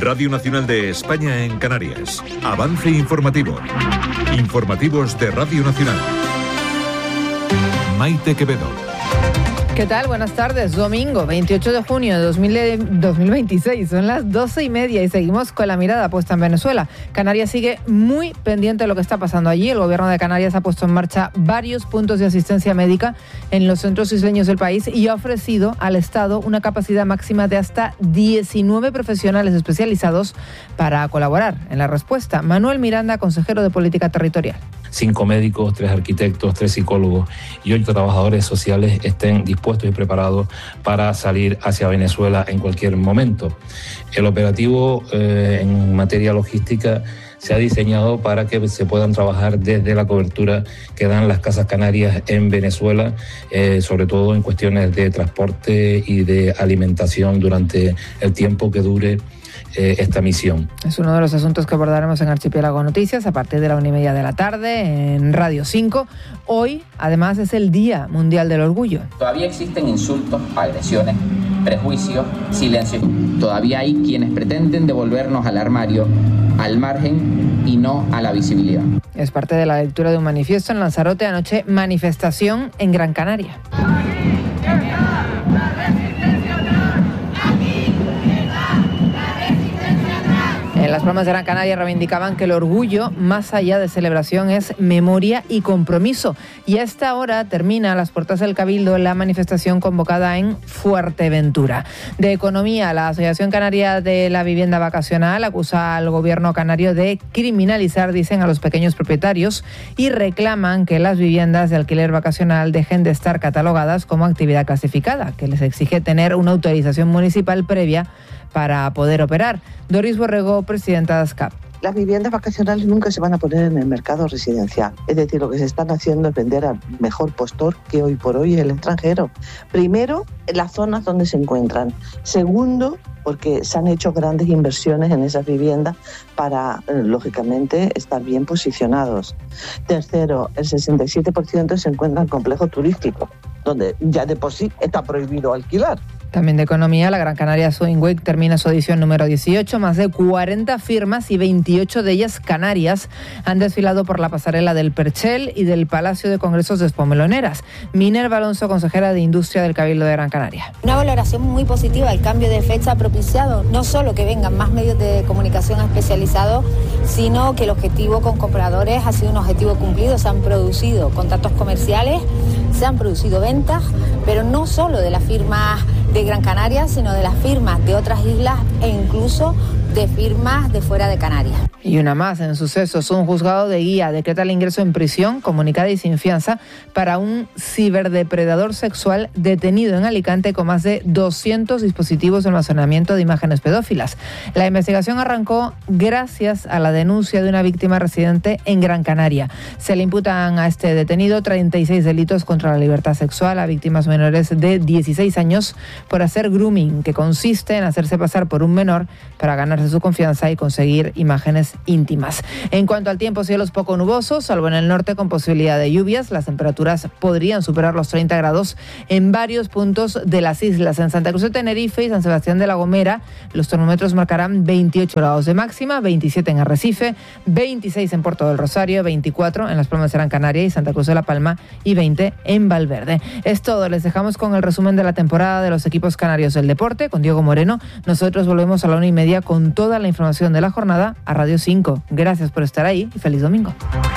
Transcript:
Radio Nacional de España en Canarias. Avance informativo. Informativos de Radio Nacional. Maite Quevedo. ¿Qué tal? Buenas tardes. Domingo 28 de junio de 2026. Son las 12:30 y seguimos con la mirada puesta en Venezuela. Canarias sigue muy pendiente de lo que está pasando allí. El gobierno de Canarias ha puesto en marcha varios puntos de asistencia médica en los centros isleños del país y ha ofrecido al Estado una capacidad máxima de hasta 19 profesionales especializados para colaborar en la respuesta. Manuel Miranda, consejero de Política Territorial. 5 médicos, 3 arquitectos, 3 psicólogos y 8 trabajadores sociales estén dispuestos y preparados para salir hacia Venezuela en cualquier momento. El operativo en materia logística se ha diseñado para que se puedan trabajar desde la cobertura que dan las casas canarias en Venezuela, sobre todo en cuestiones de transporte y de alimentación durante el tiempo que dure esta misión. Es uno de los asuntos que abordaremos en Archipiélago Noticias a partir de la 1:30 de la tarde en Radio 5. Hoy, además, es el Día Mundial del Orgullo. Todavía existen insultos, agresiones, prejuicios, silencio. Todavía hay quienes pretenden devolvernos al armario, al margen y no a la visibilidad. Es parte de la lectura de un manifiesto en Lanzarote anoche, manifestación en Gran Canaria. En las Palmas de Gran Canaria reivindicaban que el orgullo, más allá de celebración, es memoria y compromiso. Y a esta hora termina a las puertas del Cabildo la manifestación convocada en Fuerteventura. De economía, la Asociación Canaria de la Vivienda Vacacional acusa al gobierno canario de criminalizar, dicen, a los pequeños propietarios y reclaman que las viviendas de alquiler vacacional dejen de estar catalogadas como actividad clasificada, que les exige tener una autorización municipal previa para poder operar. Doris Borrego, presidenta de ASCAP. Las viviendas vacacionales nunca se van a poner en el mercado residencial. Es decir, lo que se están haciendo es vender al mejor postor que hoy por hoy es el extranjero. Primero, en las zonas donde se encuentran. Segundo, porque se han hecho grandes inversiones en esas viviendas para, lógicamente, estar bien posicionados. Tercero, el 67% se encuentra en complejos turísticos, donde ya de por sí está prohibido alquilar. También de economía, la Gran Canaria Swing Week termina su edición número 18. Más de 40 firmas y 28 de ellas canarias han desfilado por la pasarela del Perchel y del Palacio de Congresos de Expomeloneras. Minerva Alonso, consejera de Industria del Cabildo de Gran Canaria. Una valoración muy positiva. El cambio de fecha ha propiciado no solo que vengan más medios de comunicación especializados, sino que el objetivo con compradores ha sido un objetivo cumplido. Se han producido contactos comerciales, se han producido ventas, pero no solo de las firmas de Gran Canaria, sino de las firmas de otras islas e incluso de firmas de fuera de Canarias. Y una más en sucesos. Un juzgado de Guía decreta el ingreso en prisión, comunicada y sin fianza, para un ciberdepredador sexual detenido en Alicante con más de 200 dispositivos de almacenamiento de imágenes pedófilas. La investigación arrancó gracias a la denuncia de una víctima residente en Gran Canaria. Se le imputan a este detenido 36 delitos contra la libertad sexual a víctimas menores de 16 años por hacer grooming, que consiste en hacerse pasar por un menor para ganarse su confianza y conseguir imágenes íntimas. En cuanto al tiempo, cielos poco nubosos, salvo en el norte con posibilidad de lluvias. Las temperaturas podrían superar los 30 grados en varios puntos de las islas. En Santa Cruz de Tenerife y San Sebastián de la Gomera, los termómetros marcarán 28 grados de máxima, 27 en Arrecife, 26 en Puerto del Rosario, 24 en Las Palmas de Gran Canaria y Santa Cruz de la Palma y 20 en Valverde. Es todo, les dejamos con el resumen de la temporada de los equipos canarios del deporte con Diego Moreno. Nosotros volvemos a la 1:30 con toda la información de la jornada a Radio 5. Gracias por estar ahí y feliz domingo.